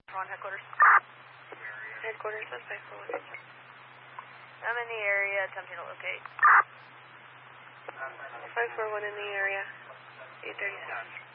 On headquarters. Headquarters, that's 541. I'm in the area attempting to locate. 541 in the area. 837.